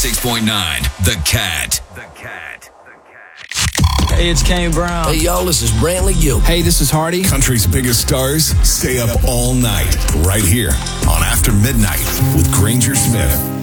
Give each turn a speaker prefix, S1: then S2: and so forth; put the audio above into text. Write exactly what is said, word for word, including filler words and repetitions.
S1: ninety-six point nine, The Cat.
S2: Hey, it's Kane Brown.
S3: Hey, y'all, this is Brantley Gilbert.
S2: Hey, this is Hardy.
S4: Country's biggest stars stay up all night right here on After Midnight with Granger Smith.